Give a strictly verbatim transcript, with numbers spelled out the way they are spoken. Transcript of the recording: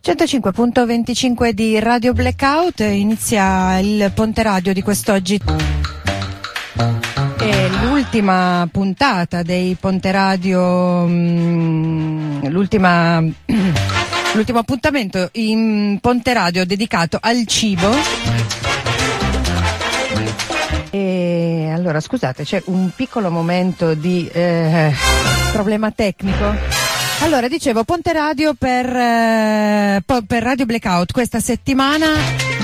centocinque virgola venticinque di Radio Blackout, inizia il Ponte Radio di quest'oggi. È l'ultima puntata dei Ponte Radio, mh, l'ultima, l'ultimo appuntamento in Ponte Radio dedicato al cibo. E allora scusate, c'è un piccolo momento di eh, problema tecnico. Allora, dicevo, Ponte Radio per, eh, per Radio Blackout questa settimana